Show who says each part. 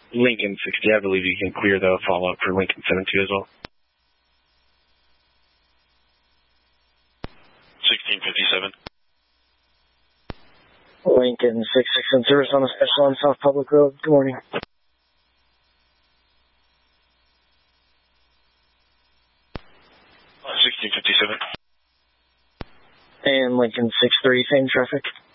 Speaker 1: Lincoln 60, I believe you can clear the follow-up for Lincoln 72 as well. 1657.
Speaker 2: Lincoln 66 in service on a special on South Public Road. Good morning. And Lincoln 63, same traffic.